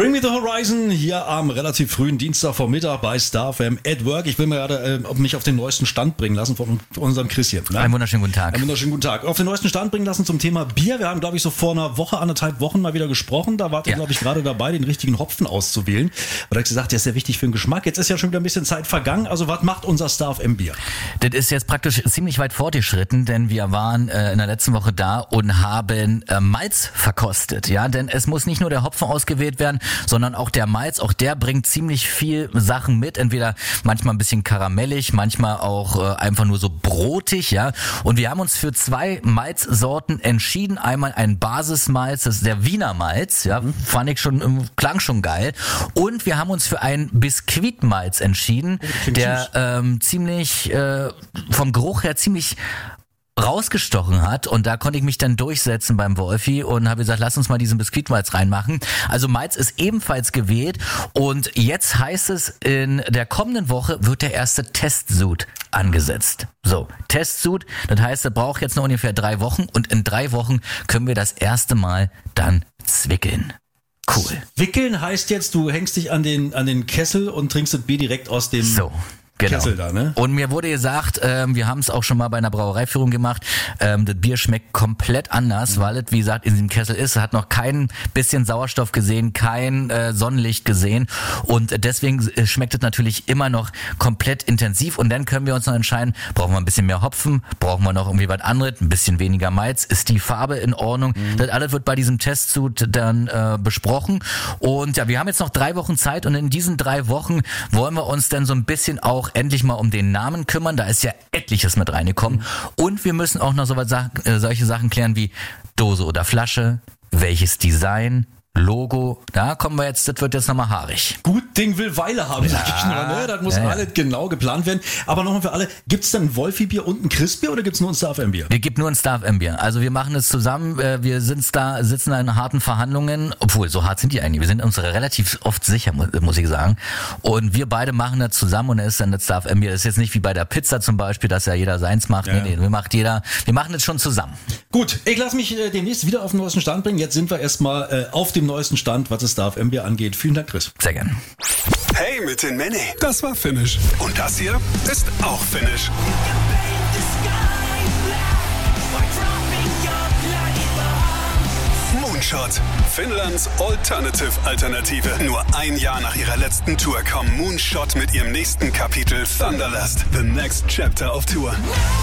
Bring Me the Horizon hier am relativ frühen Dienstagvormittag bei Star FM at Work. Ich will mir gerade mich auf den neuesten Stand bringen lassen von unserem Chris hier. Ne? Einen wunderschönen guten Tag. Einen wunderschönen guten Tag. Auf den neuesten Stand bringen lassen zum Thema Bier. Wir haben, glaube ich, so vor einer Woche, 1,5 Wochen mal wieder gesprochen. Da wart ihr, glaube ich, gerade dabei, den richtigen Hopfen auszuwählen. Und da hat gesagt, der ist sehr wichtig für den Geschmack. Jetzt ist ja schon wieder ein bisschen Zeit vergangen. Also was macht unser Star FM Bier? Das ist jetzt praktisch ziemlich weit fortgeschritten, denn wir waren in der letzten Woche da und haben Malz verkostet. Ja, denn es muss nicht nur der Hopfen ausgewählt werden, sondern auch der Malz. Auch der bringt ziemlich viel Sachen mit. Entweder manchmal ein bisschen karamellig, manchmal auch einfach nur so brotig. Ja, und wir haben uns für 2 Malzsorten entschieden. Einmal ein Basismalz, das ist der Wiener Malz. Ja, fand ich schon, klang schon geil. Und wir haben uns für ein Biskuitmalz entschieden, der ziemlich vom Geruch her ziemlich rausgestochen hat, und da konnte ich mich dann durchsetzen beim Wolfi und habe gesagt, lass uns mal diesen Biskuitmalz reinmachen. Also Malz ist ebenfalls gewählt, und jetzt heißt es, in der kommenden Woche wird der erste Testsud angesetzt. So, Testsud, das heißt, er braucht jetzt noch ungefähr 3 Wochen, und in 3 Wochen können wir das erste Mal dann zwickeln. Cool. Wickeln heißt jetzt, du hängst dich an den Kessel und trinkst das Bier direkt aus dem... So. Genau. Kessel da, ne? Und mir wurde gesagt, wir haben es auch schon mal bei einer Brauereiführung gemacht, das Bier schmeckt komplett anders, weil es, wie gesagt, in diesem Kessel ist. Es hat noch kein bisschen Sauerstoff gesehen, kein Sonnenlicht gesehen, und deswegen schmeckt es natürlich immer noch komplett intensiv, und dann können wir uns noch entscheiden, brauchen wir ein bisschen mehr Hopfen, brauchen wir noch irgendwie was anderes, ein bisschen weniger Malz, ist die Farbe in Ordnung? Das alles wird bei diesem Testsud dann besprochen, und ja, wir haben jetzt noch 3 Wochen Zeit, und in diesen 3 Wochen wollen wir uns dann so ein bisschen auch endlich mal um den Namen kümmern. Da ist ja etliches mit reingekommen. Und wir müssen auch noch solche Sachen klären wie Dose oder Flasche, welches Design, Logo. Da kommen wir jetzt, das wird jetzt nochmal haarig. Gut Ding will Weile haben, sag ich nur, ne? Das muss alles genau geplant werden. Aber nochmal für alle, gibt's denn ein Wolfi-Bier und ein Chris-Bier, oder gibt's nur ein Star FM-Bier? Es gibt nur ein Star FM-Bier. Also wir machen es zusammen, wir sitzen da in harten Verhandlungen, obwohl, so hart sind die eigentlich. Wir sind uns relativ oft sicher, muss ich sagen. Und wir beide machen das zusammen, und dann ist dann das Star FM-Bier. Das ist jetzt nicht wie bei der Pizza zum Beispiel, dass ja jeder seins macht. Ja. Nee, wir machen es schon zusammen. Gut, ich lasse mich demnächst wieder auf den neuesten Stand bringen. Jetzt sind wir erstmal auf dem neuesten Stand, was das Star FM Bier angeht. Vielen Dank, Chris. Sehr gerne. Hey, mit den Männi. Das war Finnish. Und das hier ist auch Finnish. Moonshot. Finnlands Alternative. Nur ein Jahr nach ihrer letzten Tour kommen Moonshot mit ihrem nächsten Kapitel Thunderlust. The Next Chapter of Tour.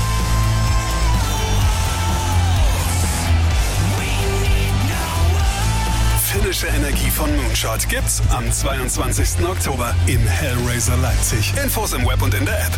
Finnische Energie von Moonshot gibt's am 22. Oktober im Hellraiser Leipzig. Infos im Web und in der App.